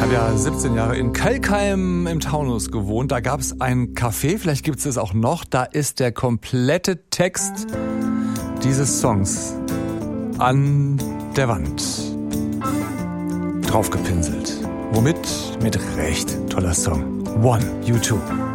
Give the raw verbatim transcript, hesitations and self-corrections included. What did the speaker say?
Ich habe ja siebzehn Jahre in Kelkheim im Taunus gewohnt. Da gab es ein Café, vielleicht gibt es es auch noch. Da ist der komplette Text dieses Songs an der Wand draufgepinselt. Womit? Mit recht toller Song. One, U two.